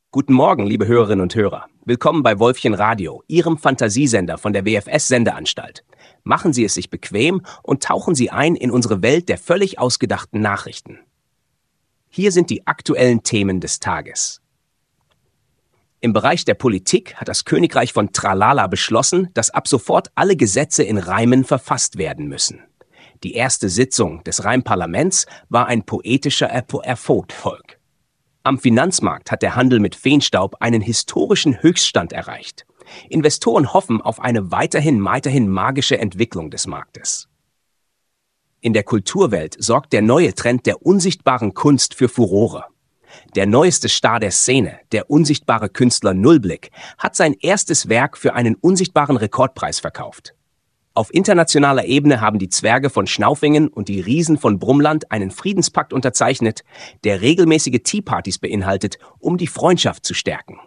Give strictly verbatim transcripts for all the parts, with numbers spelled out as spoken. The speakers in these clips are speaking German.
Guten Morgen, liebe Hörerinnen und Hörer. Willkommen bei Wolfchen Radio, Ihrem Fantasiesender von der W F S-Sendeanstalt. Machen Sie es sich bequem und tauchen Sie ein in unsere Welt der völlig ausgedachten Nachrichten. Hier sind die aktuellen Themen des Tages. Im Bereich der Politik hat das Königreich von Tralala beschlossen, dass ab sofort alle Gesetze in Reimen verfasst werden müssen. Die erste Sitzung des Reimparlaments war ein poetischer Erfolg. Am Finanzmarkt hat der Handel mit Feenstaub einen historischen Höchststand erreicht. Investoren hoffen auf eine weiterhin, weiterhin magische Entwicklung des Marktes. In der Kulturwelt sorgt der neue Trend der unsichtbaren Kunst für Furore. Der neueste Star der Szene, der unsichtbare Künstler Nullblick, hat sein erstes Werk für einen unsichtbaren Rekordpreis verkauft. Auf internationaler Ebene haben die Zwerge von Schnaufingen und die Riesen von Brumland einen Friedenspakt unterzeichnet, der regelmäßige Teepartys beinhaltet, um die Freundschaft zu stärken.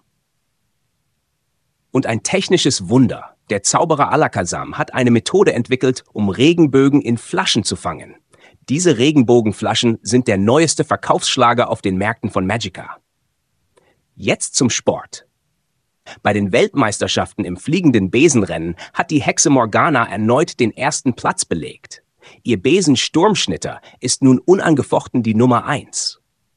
Und ein technisches Wunder, der Zauberer Alakazam, hat eine Methode entwickelt, um Regenbögen in Flaschen zu fangen. Diese Regenbogenflaschen sind der neueste Verkaufsschlager auf den Märkten von Magica. Jetzt zum Sport. Bei den Weltmeisterschaften im fliegenden Besenrennen hat die Hexe Morgana erneut den ersten Platz belegt. Ihr Besen-Sturmschnitter ist nun unangefochten die Nummer eins.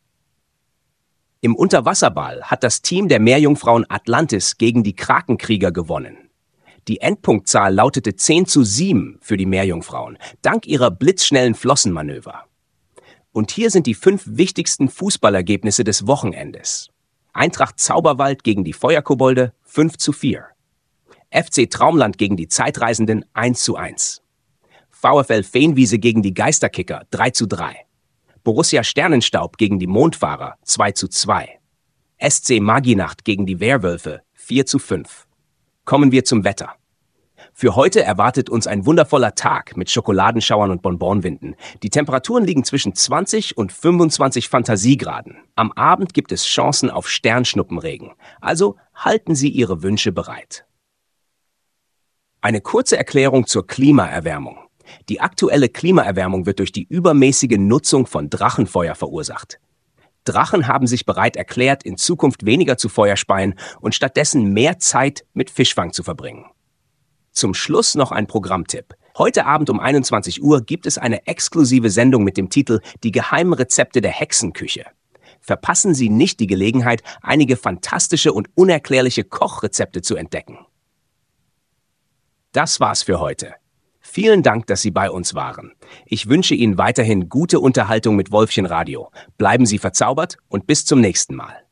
Im Unterwasserball hat das Team der Meerjungfrauen Atlantis gegen die Krakenkrieger gewonnen. Die Endpunktzahl lautete zehn zu sieben für die Meerjungfrauen, dank ihrer blitzschnellen Flossenmanöver. Und hier sind die fünf wichtigsten Fußballergebnisse des Wochenendes. Eintracht Zauberwald gegen die Feuerkobolde fünf zu vier. F C Traumland gegen die Zeitreisenden eins zu eins. VfL Feenwiese gegen die Geisterkicker drei zu drei. Borussia Sternenstaub gegen die Mondfahrer zwei zu zwei. S C Maginacht gegen die Werwölfe vier zu fünf. Kommen wir zum Wetter. Für heute erwartet uns ein wundervoller Tag mit Schokoladenschauern und Bonbonwinden. Die Temperaturen liegen zwischen zwanzig und fünfundzwanzig Fantasiegraden. Am Abend gibt es Chancen auf Sternschnuppenregen. Also halten Sie Ihre Wünsche bereit. Eine kurze Erklärung zur Klimaerwärmung. Die aktuelle Klimaerwärmung wird durch die übermäßige Nutzung von Drachenfeuer verursacht. Drachen haben sich bereit erklärt, in Zukunft weniger zu Feuer speien und stattdessen mehr Zeit mit Fischfang zu verbringen. Zum Schluss noch ein Programmtipp. Heute Abend um einundzwanzig Uhr gibt es eine exklusive Sendung mit dem Titel Die geheimen Rezepte der Hexenküche. Verpassen Sie nicht die Gelegenheit, einige fantastische und unerklärliche Kochrezepte zu entdecken. Das war's für heute. Vielen Dank, dass Sie bei uns waren. Ich wünsche Ihnen weiterhin gute Unterhaltung mit Wolfchen Radio. Bleiben Sie verzaubert und bis zum nächsten Mal.